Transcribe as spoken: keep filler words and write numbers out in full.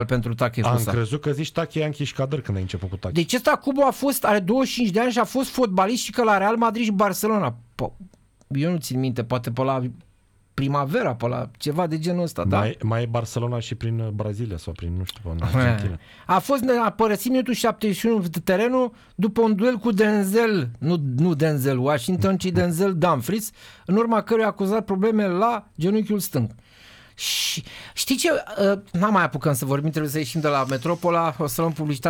pentru Tache Am Cusa. crezut că zici Tache Ianchi și Cadăr când ai început cu Tache. Deci ăsta Cubo a fost, are douăzeci și cinci de ani și a fost fotbalist și că la Real Madrid și Barcelona. Po- eu nu țin minte, poate pe la Primavera, pe la ceva de genul ăsta, da? Mai, mai e Barcelona și prin Brazilia sau prin, nu știu, în Argentina. A fost, a părăsit minutul șaptezeci și unu terenul după un duel cu Denzel, nu, nu Denzel Washington, ci Denzel Dumfries, în urma căruia a acuzat probleme la genunchiul stâng. Și știi ce? N-am mai apucăm să vorbim, trebuie să ieșim de la Metropola, o să luăm publicitate.